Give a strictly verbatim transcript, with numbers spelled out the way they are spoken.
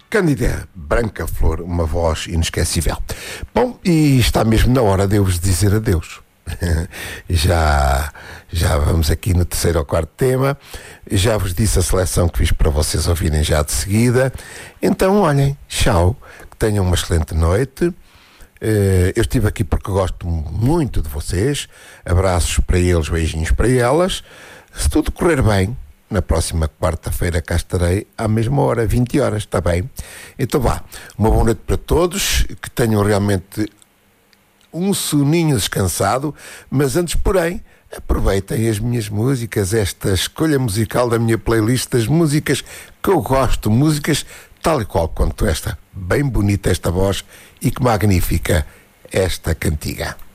Cândida Branca Flor, uma voz inesquecível. Bom, e está mesmo na hora de eu vos dizer adeus. já, já vamos aqui no terceiro ou quarto tema. Já vos disse a seleção que fiz para vocês ouvirem já de seguida. Então, olhem, tchau, que tenham uma excelente noite. Eu estive aqui porque gosto muito de vocês. Abraços para eles, beijinhos para elas. Se tudo correr bem, na próxima quarta-feira cá estarei à mesma hora, vinte horas, está bem? Então vá, uma boa noite para todos, que tenham realmente um soninho descansado, mas antes, porém, aproveitem as minhas músicas, esta escolha musical da minha playlist das músicas que eu gosto, músicas tal e qual quanto esta. Bem bonita esta voz e que magnífica esta cantiga.